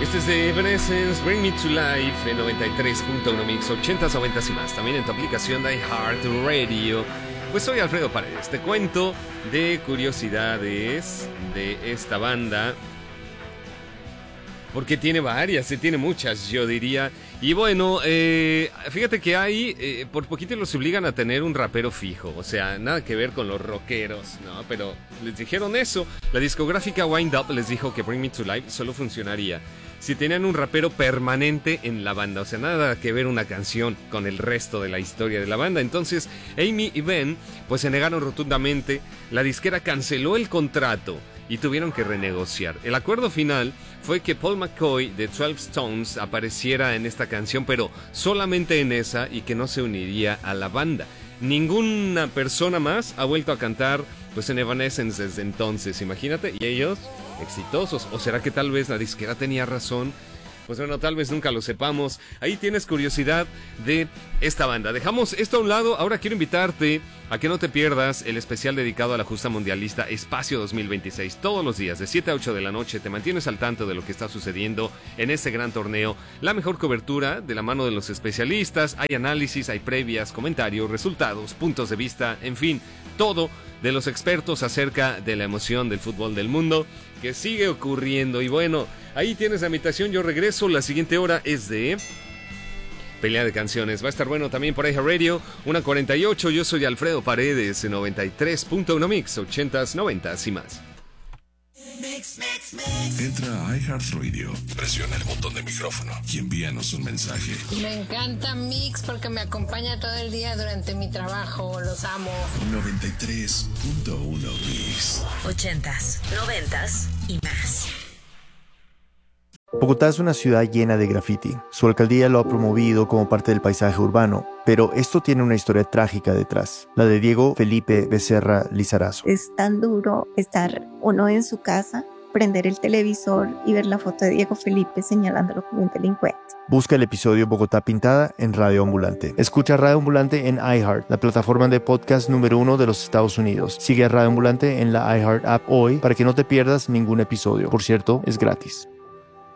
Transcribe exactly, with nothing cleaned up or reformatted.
Este es de Evanescence, Bring Me to Life en noventa y tres punto uno Mix, ochentas, noventas y más. También en tu aplicación de iHeartRadio. Pues soy Alfredo Paredes. Te cuento de curiosidades de esta banda, porque tiene varias, se tiene muchas, yo diría. Y bueno, eh, fíjate que hay, eh, por poquito los obligan a tener un rapero fijo. O sea, nada que ver con los rockeros, ¿no? Pero les dijeron eso. La discográfica Wind Up les dijo que Bring Me to Life solo funcionaría si tenían un rapero permanente en la banda. O sea, nada que ver una canción con el resto de la historia de la banda. Entonces, Amy y Ben, pues se negaron rotundamente. La disquera canceló el contrato y tuvieron que renegociar. El acuerdo final fue que Paul McCoy de twelve Stones apareciera en esta canción, pero solamente en esa, y que no se uniría a la banda. Ninguna persona más ha vuelto a cantar pues en Evanescence desde entonces, imagínate, y ellos exitosos. ¿O será que tal vez la disquera tenía razón? Pues bueno, tal vez nunca lo sepamos. Ahí tienes curiosidad de esta banda. Dejamos esto a un lado. Ahora quiero invitarte a que no te pierdas el especial dedicado a la justa mundialista Espacio dos mil veintiséis. Todos los días de siete a ocho de la noche te mantienes al tanto de lo que está sucediendo en este gran torneo. La mejor cobertura de la mano de los especialistas. Hay análisis, hay previas, comentarios, resultados, puntos de vista, en fin, todo de los expertos acerca de la emoción del fútbol del mundo que sigue ocurriendo. Y bueno, ahí tienes la invitación. Yo regreso. La siguiente hora es de pelea de canciones. Va a estar bueno también por iHeartRadio, una cuarenta y ocho. Yo soy Alfredo Paredes, noventa y tres punto uno Mix, ochentas, noventas y más. Mix, mix, mix. Entra a iHeartRadio, presiona el botón de micrófono y envíanos un mensaje. Me encanta Mix porque me acompaña todo el día durante mi trabajo. Los amo. noventa y tres punto uno Mix. Ochentas, noventas y más. Bogotá es una ciudad llena de graffiti. Su alcaldía lo ha promovido como parte del paisaje urbano, pero esto tiene una historia trágica detrás, la de Diego Felipe Becerra Lizarazo. Es tan duro estar uno en su casa, prender el televisor y ver la foto de Diego Felipe señalándolo como un delincuente. Busca el episodio Bogotá Pintada en Radio Ambulante. Escucha Radio Ambulante en iHeart, la plataforma de podcast número uno de los Estados Unidos. Sigue a Radio Ambulante en la iHeart app hoy para que no te pierdas ningún episodio. Por cierto, es gratis.